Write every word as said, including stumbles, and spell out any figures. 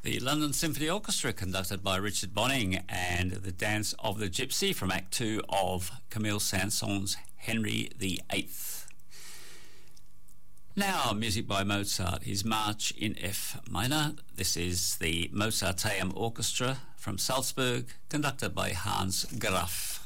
The London Symphony Orchestra, conducted by Richard Bonning, and the Dance of the Gypsy from Act Two of Camille Saint-Saëns' Henry the Eighth. Now, music by Mozart, his March in F minor. This is the Mozarteum Orchestra from Salzburg, conducted by Hans Graf.